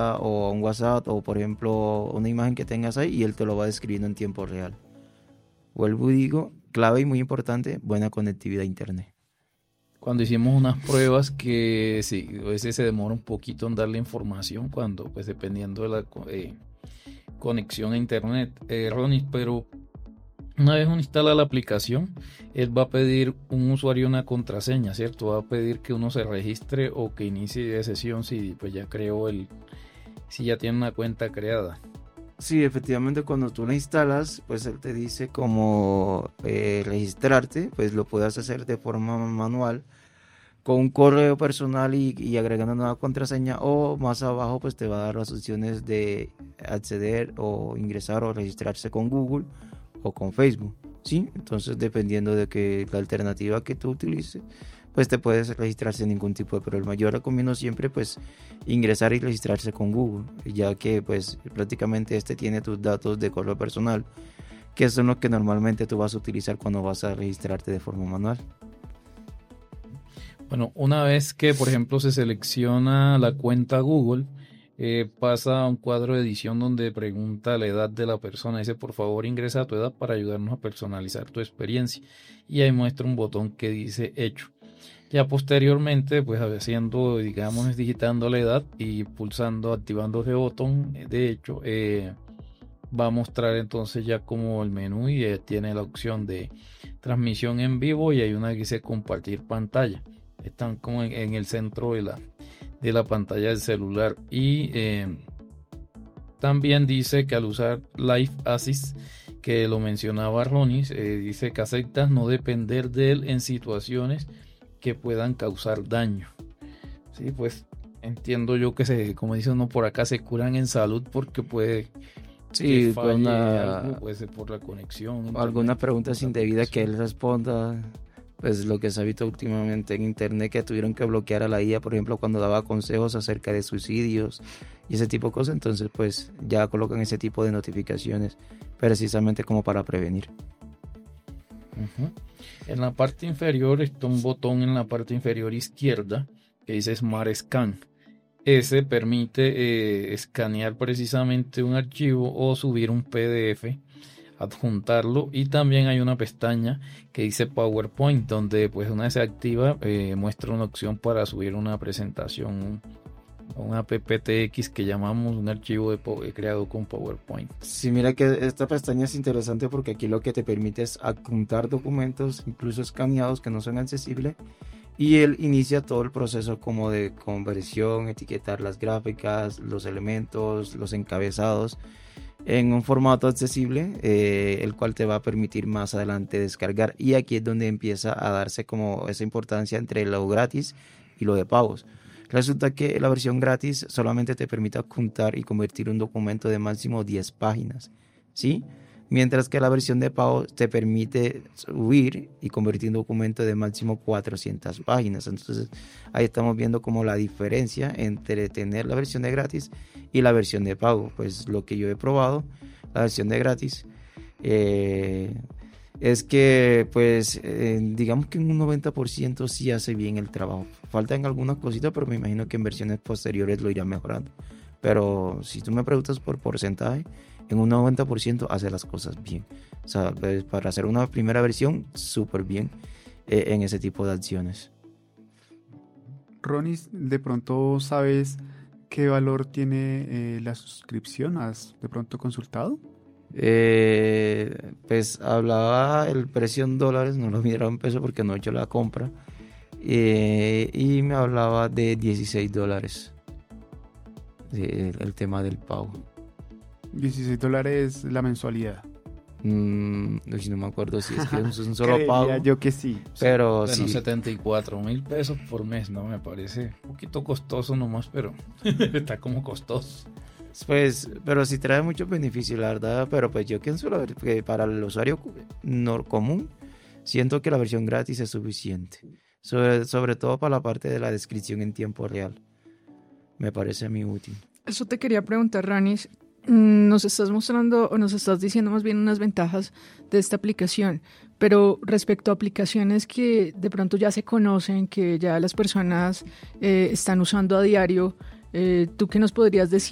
cámara o a un WhatsApp o por ejemplo una imagen que tengas ahí y él te lo va describiendo en tiempo real. Vuelvo y digo, clave y muy importante, buena conectividad a internet. Cuando hicimos unas pruebas que sí, a veces se demora un poquito en darle información cuando, pues dependiendo de la conexión a internet, Ronnie, pero una vez uno instala la aplicación, él va a pedir un usuario y una contraseña, ¿cierto? Va a pedir que uno se registre o que inicie sesión si pues ya creó si ya tiene una cuenta creada. Sí, efectivamente cuando tú la instalas, pues él te dice cómo registrarte, pues lo puedes hacer de forma manual con un correo personal y agregando una nueva contraseña, o más abajo pues te va a dar las opciones de acceder o ingresar o registrarse con Google o con Facebook, ¿sí? Entonces dependiendo de que la alternativa que tú utilices, pues te puedes registrar sin ningún tipo de problema. Yo recomiendo siempre pues ingresar y registrarse con Google, ya que pues prácticamente tiene tus datos de correo personal, que son los que normalmente tú vas a utilizar cuando vas a registrarte de forma manual. Bueno, una vez que, por ejemplo, se selecciona la cuenta Google, pasa a un cuadro de edición donde pregunta la edad de la persona. Dice, por favor, ingresa tu edad para ayudarnos a personalizar tu experiencia. Y ahí muestra un botón que dice hecho. Ya posteriormente, pues haciendo, digamos, digitando la edad y pulsando, activando ese botón, de hecho, va a mostrar entonces ya como el menú y tiene la opción de transmisión en vivo y hay una que dice compartir pantalla. Están como en el centro de la pantalla del celular y también dice que al usar Live Assist, que lo mencionaba Ronis, dice que aceptas no depender de él en situaciones que puedan causar daño. Sí, pues entiendo yo que como dice uno por acá, se curan en salud porque puede que falle algo, puede ser por la conexión. Algunas preguntas indebidas que él responda. Pues lo que se ha visto últimamente en internet, que tuvieron que bloquear a la IA, por ejemplo, cuando daba consejos acerca de suicidios y ese tipo de cosas. Entonces pues ya colocan ese tipo de notificaciones precisamente como para prevenir. En la parte inferior está un botón en la parte inferior izquierda que dice Smart Scan. Ese permite escanear precisamente un archivo o subir un PDF, adjuntarlo, y también hay una pestaña que dice PowerPoint donde pues una vez se activa muestra una opción para subir una presentación, una PPTX que llamamos un archivo creado con PowerPoint. Sí, mira que esta pestaña es interesante porque aquí lo que te permite es adjuntar documentos incluso escaneados que no son accesibles, y él inicia todo el proceso como de conversión, etiquetar las gráficas, los elementos, los encabezados en un formato accesible, el cual te va a permitir más adelante descargar. Y aquí es donde empieza a darse como esa importancia entre lo gratis y lo de pagos. Resulta que la versión gratis solamente te permite adjuntar y convertir un documento de máximo 10 páginas, ¿sí? Mientras que la versión de pago te permite subir y convertir un documento de máximo 400 páginas. Entonces ahí estamos viendo como la diferencia entre tener la versión de gratis y la versión de pago. Pues lo que yo he probado, la versión de gratis, es que pues digamos que en un 90% sí hace bien el trabajo. Faltan algunas cositas, pero me imagino que en versiones posteriores lo irán mejorando. Pero si tú me preguntas por porcentaje, en un 90% hace las cosas bien. O sea, pues, para hacer una primera versión, súper bien en ese tipo de acciones. Ronis, ¿de pronto sabes qué valor tiene la suscripción? ¿Has de pronto consultado? Pues hablaba el precio en dólares, no lo miraba en pesos porque no he hecho la compra. Y me hablaba de $16 el tema del pago. $16 la mensualidad. No me acuerdo si es que es un solo pago. Yo que sí. Pero bueno, sí. 74,000 pesos por mes, ¿no? Me parece un poquito costoso nomás, pero está como costoso. Pues, pero sí trae muchos beneficios, la verdad. Pero pues yo pienso que para el usuario común, siento que la versión gratis es suficiente. Sobre todo para la parte de la descripción en tiempo real. Me parece muy útil. Eso te quería preguntar, Ranis. Nos estás mostrando o nos estás diciendo más bien unas ventajas de esta aplicación, pero respecto a aplicaciones que de pronto ya se conocen, que ya las personas están usando a diario, ¿tú qué nos podrías decir